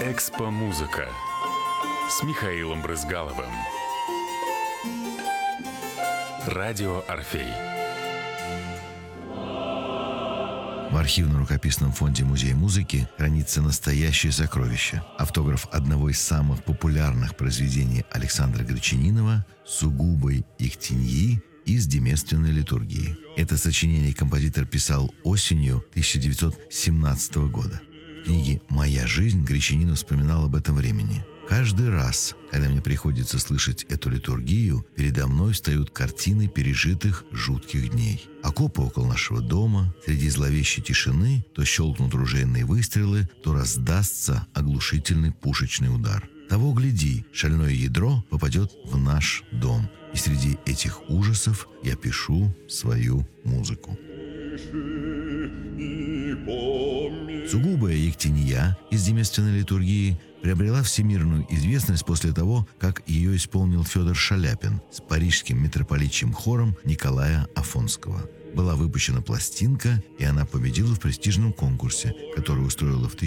Экспо-музыка с Михаилом Брызгаловым. Радио «Орфей». В архивно-рукописном фонде Музея музыки хранится настоящее сокровище. Автограф одного из самых популярных произведений Александра Гречанинова «Сугубой Ихтиньи» из «Деместственной литургии». Это сочинение композитор писал осенью 1917 года. В книге «Моя жизнь» Гречанинов вспоминал об этом времени. Каждый раз, когда мне приходится слышать эту литургию, передо мной встают картины пережитых жутких дней. Окопы около нашего дома, среди зловещей тишины то щелкнут ружейные выстрелы, то раздастся оглушительный пушечный удар. Того гляди, шальное ядро попадет в наш дом. И среди этих ужасов я пишу свою музыку. «Сугубая Ихтинья» из «Деместственной литургии» приобрела всемирную известность после того, как ее исполнил Федор Шаляпин с парижским митрополитчим хором Николая Афонского. Была выпущена пластинка, и она победила в престижном конкурсе, который устроила в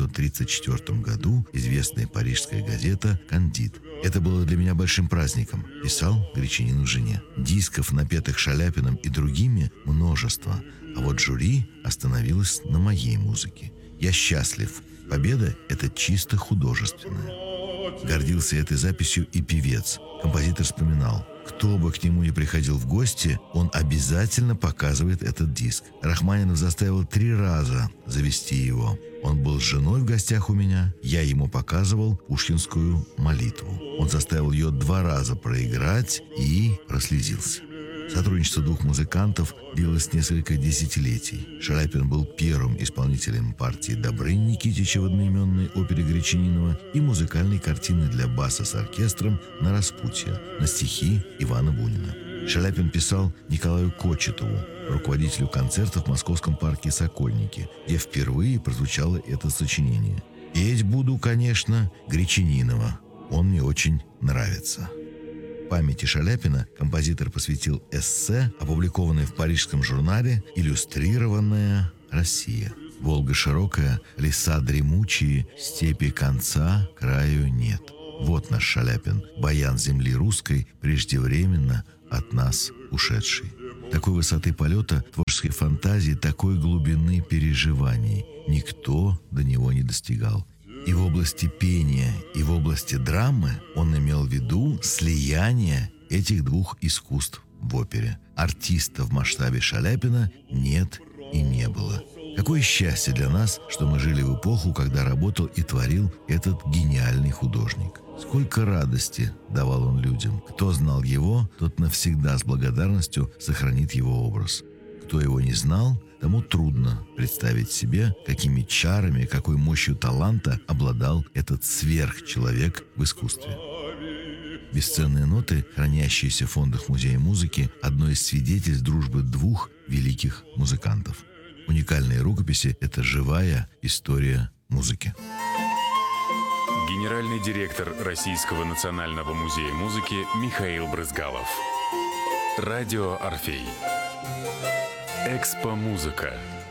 1934 году известная парижская газета «Кандид». «Это было для меня большим праздником», – писал Гречанинов жене. «Дисков, напетых Шаляпиным и другими, множество, а вот жюри остановилось на моей музыке. Я счастлив. Победа – это чисто художественная». Гордился этой записью и певец. Композитор вспоминал: кто бы к нему ни приходил в гости, он обязательно показывает этот диск. Рахманинов заставил 3 раза завести его. Он был с женой в гостях у меня, я ему показывал пушкинскую молитву. Он заставил ее 2 раза проиграть и прослезился. Сотрудничество 2 музыкантов длилось несколько десятилетий. Шаляпин был первым исполнителем партии Добрыни Никитича в одноименной опере Гречанинова и музыкальной картины для баса с оркестром на распутье на стихи Ивана Бунина. Шаляпин писал Николаю Кочетову, руководителю концертов в московском парке «Сокольники», где впервые прозвучало это сочинение. «Петь буду, конечно, Гречанинова. Он мне очень нравится». Памяти Шаляпина композитор посвятил эссе, опубликованное в парижском журнале «Иллюстрированная Россия». «Волга широкая, леса дремучие, степи конца, краю нет. Вот наш Шаляпин, баян земли русской, преждевременно от нас ушедший». Такой высоты полета творческой фантазии, такой глубины переживаний никто до него не достигал. И в области пения, и в области драмы он имел в виду слияние этих 2 искусств в опере. Артиста в масштабе Шаляпина нет и не было. Какое счастье для нас, что мы жили в эпоху, когда работал и творил этот гениальный художник. Сколько радости давал он людям. Кто знал его, тот навсегда с благодарностью сохранит его образ. Кто его не знал, тому трудно представить себе, какими чарами, какой мощью таланта обладал этот сверхчеловек в искусстве. Бесценные ноты, хранящиеся в фондах Музея музыки, одно из свидетельств дружбы 2 великих музыкантов. Уникальные рукописи – это живая история музыки. Генеральный директор Российского национального музея музыки Михаил Брызгалов. Радио «Орфей». Экспо-музыка.